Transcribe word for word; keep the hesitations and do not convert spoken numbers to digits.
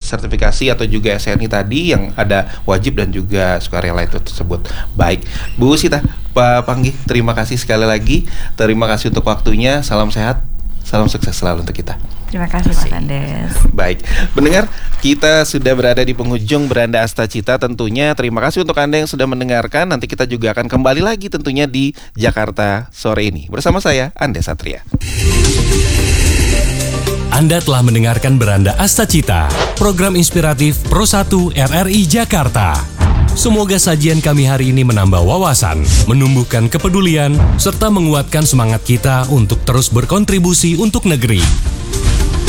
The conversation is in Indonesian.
sertifikasi atau juga S N I tadi yang ada wajib dan juga sukarela itu tersebut. Baik, Bu Sita, Pak Panggi, terima kasih sekali lagi. Terima kasih untuk waktunya. Salam sehat, salam sukses selalu untuk kita. Terima kasih Pak Andes. Baik, pendengar, kita sudah berada di penghujung Beranda Asta Cita tentunya. Terima kasih untuk Anda yang sudah mendengarkan. Nanti kita juga akan kembali lagi tentunya di Jakarta sore ini bersama saya, Andes Satria. Anda telah mendengarkan Beranda Asta Cita, program inspiratif Pro satu R R I Jakarta. Semoga sajian kami hari ini menambah wawasan, menumbuhkan kepedulian, serta menguatkan semangat kita untuk terus berkontribusi untuk negeri.